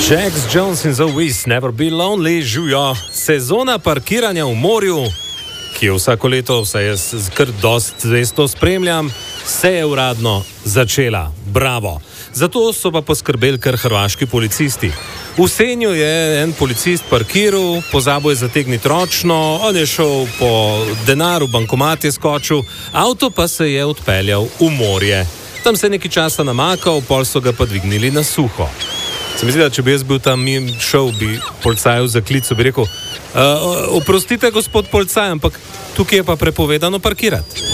Jax Jones in The Wiz, Never Be Lonely, živijo. Sezona parkiranja v morju, ki jo vsako leto, vsaj jaz kar dost zvesto spremljam, se je uradno začela. Bravo! Zato so pa poskrbeli kar hrvaški policisti. V Senju je en policist parkiral, pozabil je zategniti ročno, on je šel po denar, v bankomat je skočil, avto pa se je odpeljal v morje. Tam se je nekaj časa namakal, pol so ga pa dvignili na suho. Se mi zdi, da če bi jaz bil tam in šel, bi policaju zaklical, bi rekel, oprostite, gospod policaj, ampak tukaj je pa prepovedano parkirati.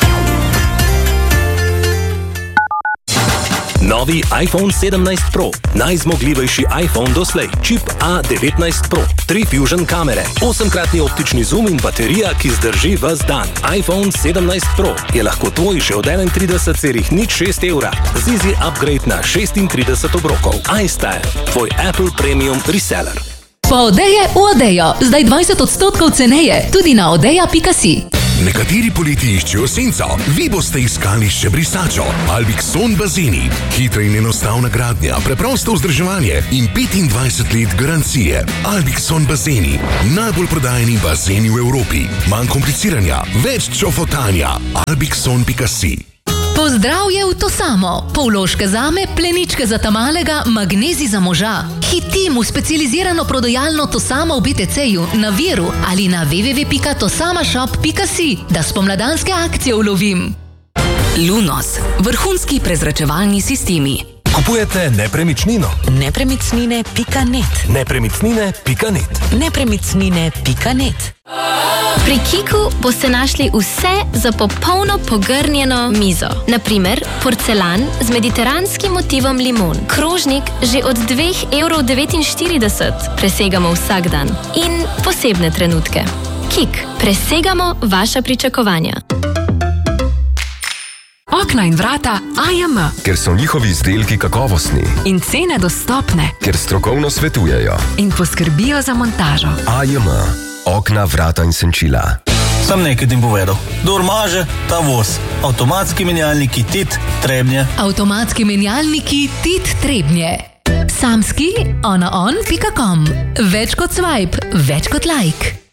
Novi iPhone 17 Pro, najzmogljivejši iPhone doslej, čip A19 Pro, 3 Fusion kamere, 8-kratni optični zoom in baterija, ki zdrži ves dan. iPhone 17 Pro je lahko tvoj še od 31,06 evra, z easy upgrade na 36 obrokov. iStyle, tvoj Apple Premium reseller. Po Odeje v Odejo, zdaj 20% ceneje, tudi na odeja.si. Nekateri poleti iščejo senco, vi boste iskali še brisačo. Albixon bazeni. Hitra in enostavna gradnja, preprosto vzdrževanje in 25 let garancije. Albixon bazeni. Najbolj prodajeni bazeni v Evropi. Manj kompliciranja, več čofotanja. Albixon.si. Pozdravje v to samo. Polloške zame, pleničke za tamalega, magnezi za moža. Hitim v specializirano prodajalno To samo v BTC-ju, na Viru ali na www.tosamashop.si, da spomladanske akcije ulovim. Lunos. Vrhunski prezračevalni sistemi. Kupujete nepremičnino? Nepremičnine.net. Nepremičnine.net. Nepremičnine.net. Pri Kiku boste našli vse za popolno pogrnjeno mizo. Naprimer, porcelan z mediteranskim motivom limon. Krožnik že od 2,49 €. Presegamo vsak dan. In posebne trenutke. Kik. Presegamo vaša pričakovanja. Okna in vrata AJM. Ker so njihovi izdelki kakovostni. In cene dostopne. Ker strokovno svetujejo. In poskrbijo za montažo. AJM. Okna, vrata in senčila. Sam nekaj ti povedal. Kdor maže, ta voz. Avtomatski menjalniki TIT Trebnje. Avtomatski menjalniki TIT Trebnje. Samski, onaon.com. Več kot swipe, več kot like.